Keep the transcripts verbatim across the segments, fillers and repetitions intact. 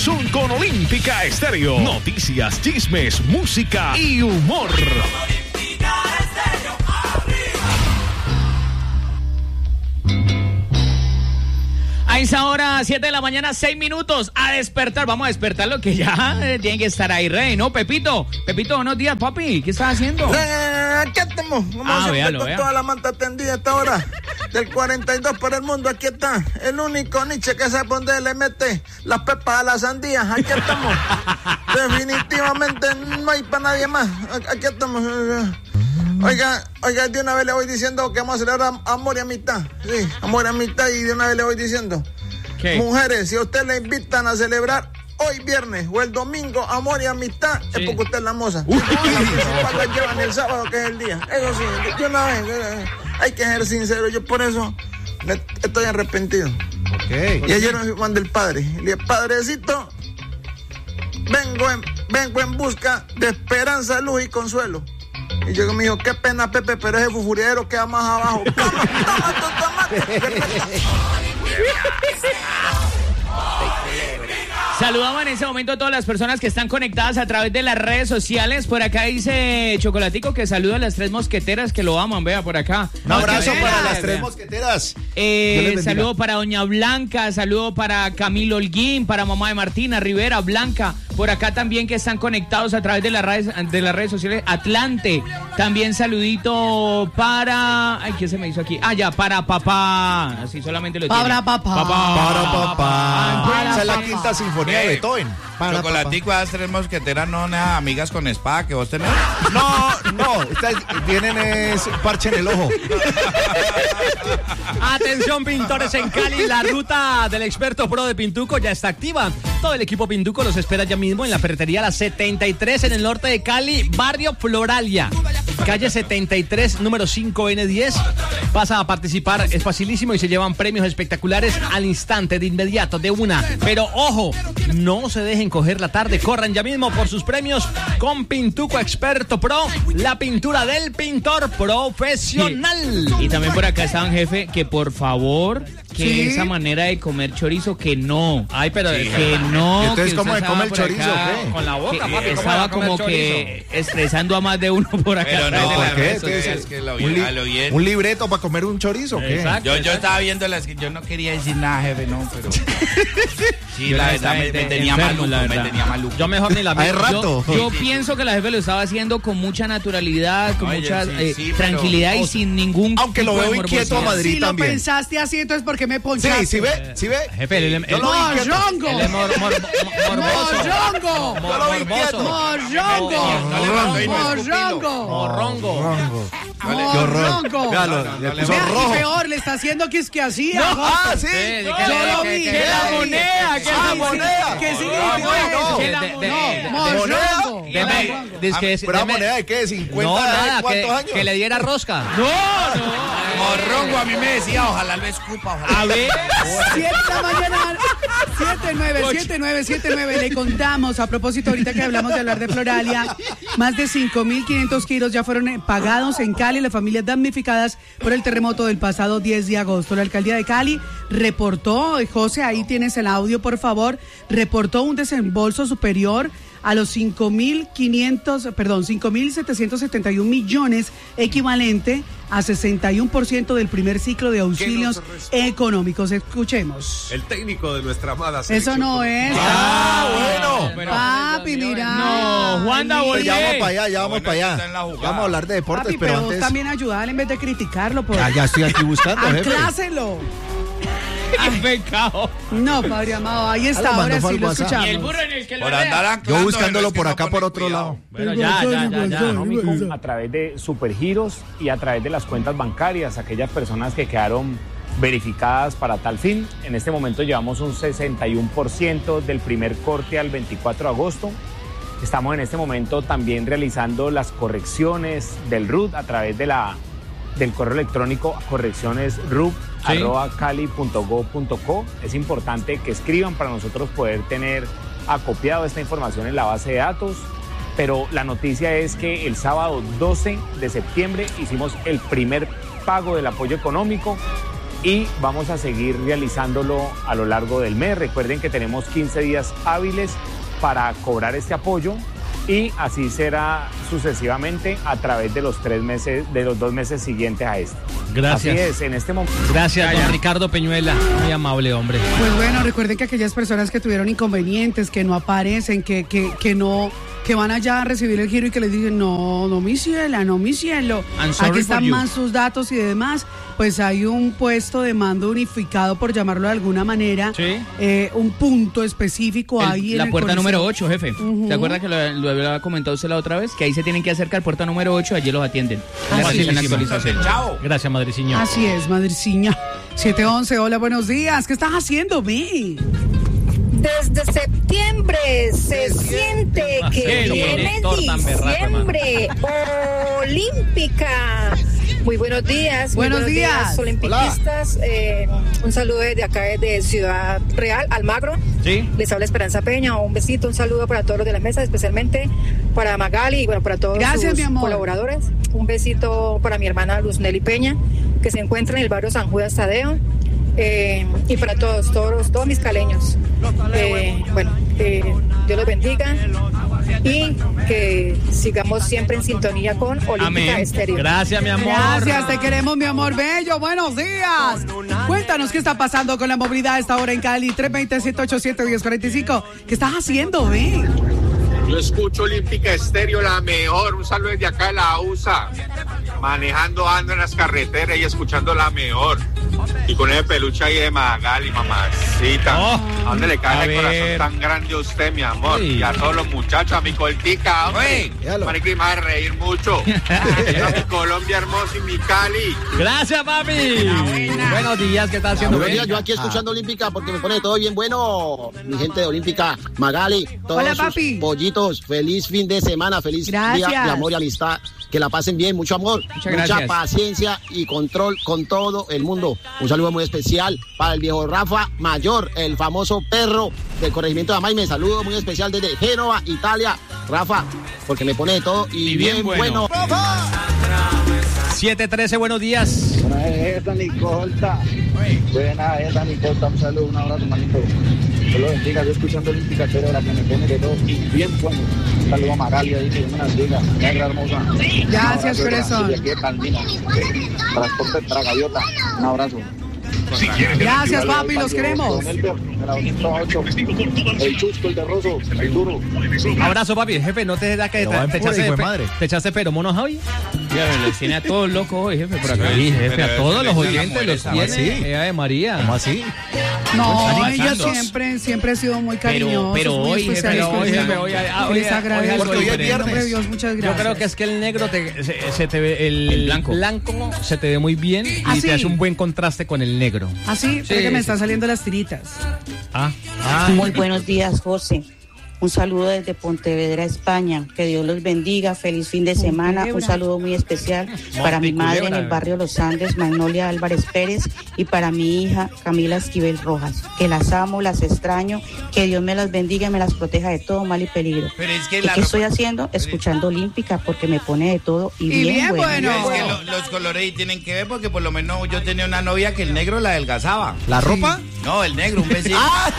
son con Olímpica Estéreo. Noticias, chismes, música y humor. A esa hora, siete de la mañana, seis minutos, a despertar. Vamos a despertar lo que ya eh, tiene que estar ahí, rey, ¿no? Pepito, Pepito, buenos días, papi. ¿Qué estás haciendo? Eh, aquí estamos. Vamos Ah, a véalo, con vea. toda la manta tendida a esta hora. Del cuarenta y dos para el mundo, aquí está. El único Nietzsche que sabe dónde le mete las pepas a las sandías. Aquí estamos. Definitivamente no hay para nadie más. Aquí estamos. Oiga, oiga, de una vez le voy diciendo que vamos a celebrar amor y amistad. Sí, amor y amistad, y de una vez le voy diciendo. ¿Qué? Mujeres, si a usted le invitan a celebrar hoy viernes o el domingo amor y amistad, Sí. es porque usted es la moza. Uy, la la llevan el sábado, que es el día. Eso sí, de una vez, eh, hay que ser sincero. Yo por eso me, estoy arrepentido. Okay. Y ayer me mandé el padre. Le dije, padrecito, vengo en, vengo en busca de esperanza, luz y consuelo. Y yo me dijo, qué pena, Pepe, pero ese fufuriero queda más abajo. Toma, toma tu tomate. Saludamos en ese momento a todas las personas que están conectadas a través de las redes sociales. Por acá dice Chocolatico que saluda a las tres mosqueteras que lo aman, vea por acá. Un abrazo Vea, para vea, las tres vea. mosqueteras. Eh, Dios les bendiga. saludo para Doña Blanca, saludo para Camilo Holguín, para mamá de Martina Rivera, Blanca. Por acá también que están conectados a través de las redes, de las redes sociales. Atlante. También saludito para... Ay, ¿qué se me hizo aquí? Ah, ya, para papá. Así solamente lo tiene. Para papá. Papá. Para papá. Para Esa es la papá. quinta sinfonía de Beethoven. Para Chocolatico, a las tres mosqueteras no nada amigas con espada que vos tenés. papá. No, no, estas tienen es parche en el ojo. Atención, pintores en Cali, la ruta del experto pro de Pintuco ya está activa. Todo el equipo Pintuco los espera ya mismo en la ferretería La setenta y tres en el norte de Cali, barrio Floralia, calle setenta y tres, número cinco ene diez. Pasa a participar, es facilísimo y se llevan premios espectaculares al instante, de inmediato, de una. Pero ojo, no se dejen coger la tarde, corran ya mismo por sus premios con Pintuco Experto Pro, la pintura del pintor profesional. Y también por acá estaban, jefe, que por favor, que Sí. esa manera de comer chorizo, que no. Ay, pero Que no. Entonces, que ¿cómo usted se come estaba el por chorizo, acá, o qué? con la boca, que papi, ¿cómo estaba va a comer como chorizo? que estresando a más de uno por acá. Pero atrás no, de ¿por las qué? redes ¿Qué sociales. Es que lo un, li- a lo bien. un libreto para comer un chorizo, ¿qué? Exacto. Yo, yo estaba viendo las que yo no quería decir nada, jefe, no, pero. Sí, Yo la no verdad estaba me, me en- tenía enfermo, maluco, la me verdad. tenía maluco. Yo mejor ni la Hay miro. rato. Yo, yo pienso que la jefe lo estaba haciendo con mucha naturalidad, con Oye, mucha sí, eh, sí, pero- tranquilidad y sin ningún. Aunque lo tipo de veo inquieto a morbosidad. Madrid Si lo también. pensaste así, entonces ¿por qué me ponchaste? Sí, sí ve, sí ve. Jefe, él, él- Yo lo vi inquieto. ¡Morrongo! él es mor- mor- mor- morboso. ¡Morrongo! Yo lo vi inquieto. ¡Morrongo! ¡Morrongo! Morrongo. Qué horror. ¡Morrongo! Véalo, le puso Vea, rojo. y peor, le está haciendo que es que hacía. Ah, sí. Sí, de Yo que- lo que- vi. que- que que la vi. moneda, que Ay, la sí, moneda. ¿Qué Ah, significa bueno. eso? Que la- de- No, de- de- morrongo. de- de- dice que es- ¿Pero la deme- moneda de qué? ¿De cincuenta? No, ¿De nada, cuántos que, años? que le diera rosca. Morrongo a mí me decía, ojalá lo escupa, ojalá. A ver. siete de la mañana, siete nueve, siete nueve, siete nueve. Le contamos, a propósito, ahorita que hablamos de hablar de Floralia, más de cinco mil quinientos kilos ya fueron eh, pagados en Cali, las familias damnificadas por el terremoto del pasado diez de agosto. La alcaldía de Cali reportó, eh, José, ahí tienes el audio, por favor, reportó un desembolso superior a los cinco mil quinientos, perdón, cinco mil setecientos setenta y un millones, equivalente a sesenta y uno por ciento del primer ciclo de auxilios económicos. Escuchemos. El técnico de nuestra amada Eso selección. no es. Ah, bueno. Papi, mira. No, Juanda, Ay, Pues ya vamos volvé. para allá, ya vamos Bueno, para está allá. en la jugada. Vamos a hablar de deportes, Papi, pero pero vos antes... también ayudale en vez de criticarlo. Por... Ya, ya estoy aquí buscando, jefe. Acláselo. Qué pecado. No, padre amado, ahí Ah, está, lo mandó ahora por sí el lo WhatsApp. escuchamos. Y el burro en el que lo Por andar vea. anclando, Yo buscándolo es que por no acá, por ponen otro cuidado. lado. Bueno, ya, ya, ya, ya. económico a través de supergiros y a través de las cuentas bancarias, aquellas personas que quedaron verificadas para tal fin. En este momento llevamos un sesenta y uno por ciento del primer corte al veinticuatro de agosto. Estamos en este momento también realizando las correcciones del R U T a través de la, del correo electrónico correcciones r u t arroba cali punto gob punto co. Es importante que escriban para nosotros poder tener acopiado esta información en la base de datos. Pero la noticia es que el sábado doce de septiembre hicimos el primer pago del apoyo económico. y vamos a seguir realizándolo a lo largo del mes. Recuerden que tenemos quince días hábiles para cobrar este apoyo y así será sucesivamente a través de los tres meses, de los dos meses siguientes a este. Gracias. Así es, en este momento. Gracias, don Ricardo Peñuela. Muy amable, hombre. Pues bueno, recuerden que aquellas personas que tuvieron inconvenientes, que no aparecen, que, que, que no, que van allá a recibir el giro y que les dicen, no, no mi ciela, no mi cielo. Aquí están más sus datos y demás. Pues hay un puesto de mando unificado, por llamarlo de alguna manera. Sí. Eh, un punto específico El- ahí en la el puerta Coliseo. número ocho, jefe. Ujú. ¿Se acuerda que lo, lo había comentado usted la otra vez? Que ahí se tienen que acercar al puerta número ocho, allí los atienden. En la, Así en la es. actualización. Chao. Gracias, madriciño. Así es, madriciña. siete once, hola, buenos días. ¿Qué estás haciendo, mi? Desde septiembre se siente que Qué viene director tan berraco, diciembre olímpica. Muy buenos días. muy Buenos días. olimpiquistas. Eh, un saludo desde acá, desde Ciudad Real, Almagro. Sí. Les habla Esperanza Peña. Un besito, un saludo para todos los de la mesa, especialmente para Magali y bueno, para todos Gracias, sus mi amor. colaboradores. Un besito para mi hermana Luz Nelly Peña, que se encuentra en el barrio San Judas Tadeo. Eh, y para todos, todos, todos mis caleños. Eh, bueno, eh, Dios los bendiga y que sigamos siempre en sintonía con Olímpica Amén. Estéreo. Gracias, mi amor. Gracias, te queremos, mi amor bello. Buenos días. Cuéntanos qué está pasando con la movilidad a esta hora en Cali. tres veinte, siete ochenta y siete, diez cuarenta y cinco. ¿Qué estás haciendo, ve? Yo escucho Olímpica Estéreo, la mejor. Un saludo desde acá de la U S A. Manejando, ando en las carreteras y escuchando la mejor. Y con ese peluche ahí de Magali, mamacita. Oh, ¿A dónde le a cae el ver. corazón tan grande a usted, mi amor? Sí. Y a todos los muchachos, a mi cortica, hombre. Déjalo. Para que me haga reír mucho. A mi Colombia hermosa y mi Cali. Gracias, papi. Buenos días, ¿qué estás haciendo? Buenos días, Ben? yo aquí escuchando Olímpica porque me pone todo bien bueno. Mi gente de Olímpica, Magali, todos Hola, sus papi. pollitos, feliz fin de semana, feliz Gracias. día de amor y amistad. Que la pasen bien, mucho amor, Muchas mucha gracias. paciencia y control con todo el mundo. Un saludo muy especial para el viejo Rafa Mayor, el famoso perro del corregimiento de Amaime. Saludo muy especial desde Génova, Italia. Rafa, porque me pone de todo y, Y bien bien, bueno. bueno. siete trece, buenos días. Buena esa, Nicolta. Buena esa, Nicolta. Un saludo, un abrazo, manito. Dios lo bendiga. Yo escuchando Olímpica, pero la que me pone de todo y bien bueno. Un saludo a Magali ahí, que Dios me la bendiga. Negra hermosa. Gracias, Un abrazo, corazón. y aquí de Palmina. Transporte para Gaviota. Un abrazo. Gracias, papi, los queremos. Don Elber, de la doscientos ocho. El Chusco, el de Rosso, el duro. Abrazo, papi. Jefe, no te da que No, te, va en te pura, echaste, hijo de fe- madre. te echaste feromonos, Javi. Dígame, los tiene a todos locos hoy, jefe, por acá. Sí, jefe, pero a todos ese los le oyentes los enamora tiene. esa, Ea de María. ¿Cómo así? No, Están ella hinchando. siempre, siempre ha sido muy Pero- cariñosa. pero muy hoy, jefe, especiales pero hoy, conmigo. jefe, hoy, ah, hoy, Les hoy, agradezco. algo Porque hoy es diferente. En nombre de viernes. Dios, muchas Yo gracias. creo que es que el negro te, se, se te ve, el, El blanco. blanco se te ve muy bien y ¿Ah, sí? te hace un buen contraste con el negro. Así, Sí, que me sí. están saliendo las tiritas. Ah, ah. Muy buenos días, José. Un saludo desde Pontevedra, España. Que Dios los bendiga. Feliz fin de semana. Un Pontevedra. saludo muy especial para mi madre en el barrio Los Andes, Magnolia Álvarez Pérez, y para mi hija Camila Esquivel Rojas. Que las amo, las extraño. Que Dios me las bendiga y me las proteja de todo mal y peligro. Pero es que ¿Y la qué ropa- estoy haciendo? Escuchando Olímpica porque me pone de todo y, Y bien bueno. Pero es que lo- los colores ahí tienen que ver porque por lo menos yo tenía una novia que el negro la adelgazaba. ¿La ropa? No, el negro, un besito.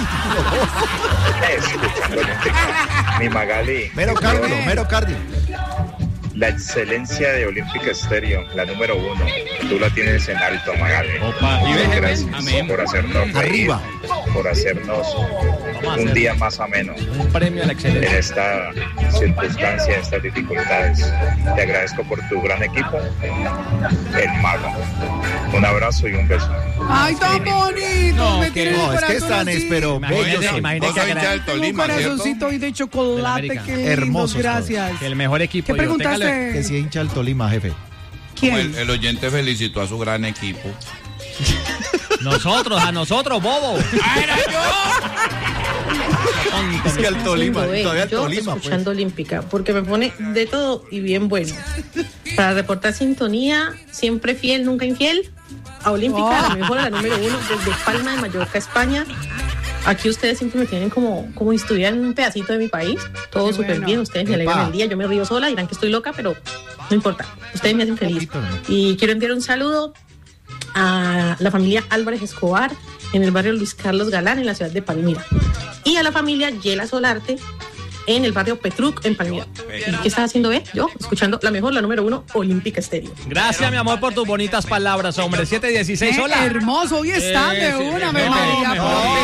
Escuchando Olímpica. Mi Magali. Mero cardio, mero cardio. La excelencia de Olímpica Estéreo, la número uno. Tú la tienes en alto, Magali. Opa, y Muchas ve, gracias amén. por hacernos reír, Arriba. por hacernos a un hacer- día más ameno Un premio a la en excelencia. esta circunstancia, en estas dificultades. Te agradezco por tu gran equipo, el Mago. Un abrazo y un beso. Ay, tan bonito. No, me que- tienen No, un es que corazón están, así. es, pero Imagínate, bellos. imagínate Vos que, sos hincha del Un Tolima, ¿cierto? corazoncito y de Del chocolate. América. Qué lindos, Hermosos todos. gracias. que el mejor equipo. ¿Qué yo, preguntaste? téngale- Que si hincha el Tolima, jefe. ¿Quién? El, el oyente felicitó a su gran equipo. Nosotros, a nosotros, bobo. Es que al Tolima, Haciendo, eh, todavía al yo Tolima, pues. escuchando Olímpica, porque me pone de todo y bien bueno. Para reportar sintonía, siempre fiel, nunca infiel. A Olímpica, Oh. la mejor, la número uno, desde Palma de Mallorca, España. Aquí ustedes siempre me tienen como, como si estuvieran en un pedacito de mi país. Todo Qué súper bueno. bien, ustedes me Epa. alegran el día. Yo me río sola, dirán que estoy loca, pero no importa. Ustedes me hacen feliz. Poquito, ¿no? Y quiero enviar un saludo a la familia Álvarez Escobar en el barrio Luis Carlos Galán en la ciudad de Palmira y a la familia Yela Solarte en el barrio Petruc en Palmira. ¿Y qué estás haciendo, eh? Yo, escuchando la mejor, la número uno, Olímpica Estéreo. Gracias, mi amor, por tus bonitas palabras, hombre. siete dieciséis, Qué hola. hermoso, hoy están de una, me María.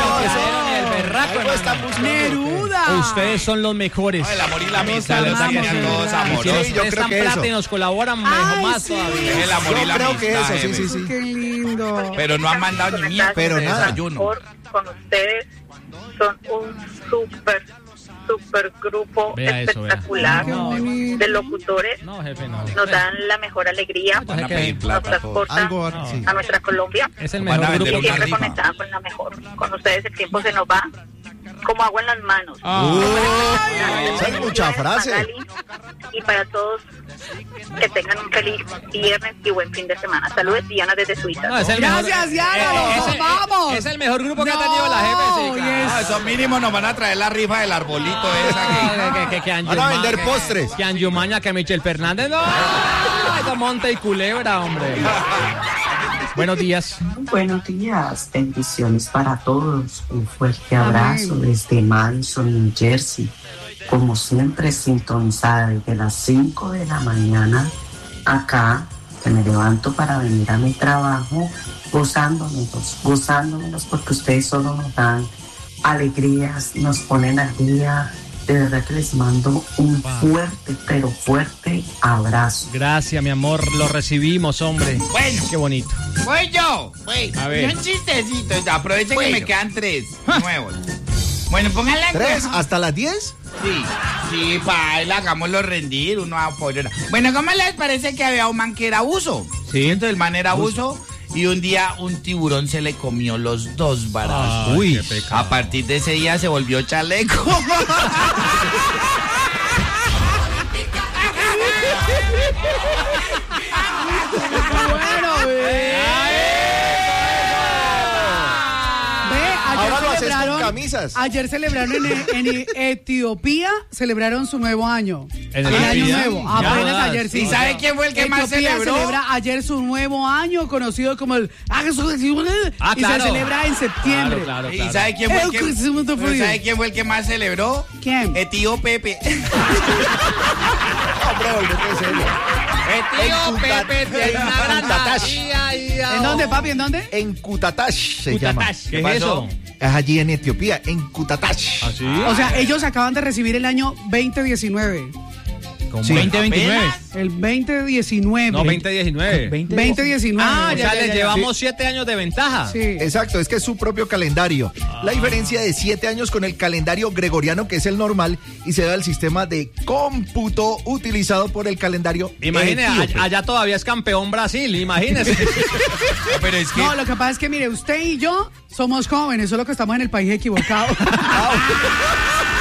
Neruda. Ustedes son los mejores. El amor y la amistad los hacen todos amorosos. Si nos Sí, yo creo prestan que plata eso. y nos colaboran mejor, más sí. todavía. El amor y la creo que amistad, eso, sí, sí, sí. Qué lindo. Pero no han mandado ni mierda Pero de nada. desayuno. Por- con ustedes son un súper, súper grupo Vea eso, vea. espectacular Qué bonito. de locutores. No, jefe, no. Nos dan la mejor alegría, Van a que- pedir nos plata. transportan Algo, No. sí. a nuestra Colombia Es el Van a mejor vender grupo. y una siempre rifa. conectada con la mejor. Con ustedes el tiempo se nos va como agua en las manos. Esa es mucha frase. Magali, y para todos que tengan un feliz viernes y buen fin de semana. Saludos, Diana desde Suiza. No, es el Gracias, mejor, Diana, eh, nos ese- vamos. Es el mejor grupo que ha No, tenido la jefe. Sí, y claro. No, eso mínimo nos van a traer la rifa del arbolito esa que... que, que, que Van a vender postres. Que Anjumaña, que Michel Fernández. No, eso monte y culebra, hombre. Buenos días. Buenos días, bendiciones para todos. Un fuerte abrazo desde Madison, New Jersey. Como siempre, sintonizada desde las cinco de la mañana acá, que me levanto para venir a mi trabajo, gozándomelos, gozándomelos porque ustedes solo nos dan alegrías, nos ponen al día. De verdad que les mando un fuerte, pero fuerte abrazo. Gracias, mi amor. Lo recibimos, hombre. Bueno. Qué bonito. Voy yo. Voy. A ver. Un chistecito. Aprovechen Bueno. que me quedan tres nuevos. Bueno, pónganle ¿Tres hasta las diez? Sí, sí, paila, hagámoslo rendir, uno apoya. Bueno, ¿cómo les parece que había un man que era buzo? Sí. Entonces el man era buzo y un día un tiburón se le comió los dos brazos. Ay, Uy. qué pecado. A partir de ese día se volvió chaleco. Bueno, ve. Ve, ayer Ahora lo haces con celebraron- camisas. Ayer celebraron en, en Etiopía, celebraron su nuevo año. ¿En el año Etiopía? nuevo, Ya. apenas ayer, sí. ¿Y sabe quién fue el que más Etiopía celebró? celebra ayer su nuevo año, conocido como el... Ah, y claro. se celebra en septiembre. Claro, claro, ¿Y claro. sabe quién fue el que, El crecimiento pero frío. ¿sabe quién fue el que más celebró? ¿Quién? El tío Pepe. Hombre, volvete serio. El tío En Cuta- Pepe tiene una en gran Cutatash. tía, hija. ¿En dónde, papi? ¿En dónde? En Cutatash se llama. Cutatash, ¿qué es pasó? eso? Es allí en Etiopía, en Cutatash. ¿Ah, sí? O sea, ellos acaban de recibir el año veinte diecinueve. Sí. veinte veintinueve. El veinte diecinueve. No, veinte diecinueve. veinte diecinueve. Ah, O ya, sea, les ya, ya. llevamos siete años de ventaja. Sí. Exacto, es que es su propio calendario. La diferencia de siete años con el calendario gregoriano, que es el normal, y se da el sistema de cómputo utilizado por el calendario Imagine, etíope. a- allá todavía es campeón Brasil, imagínese. Pero es que No, lo que pasa es que, mire, usted y yo somos jóvenes, solo que estamos en el país equivocado.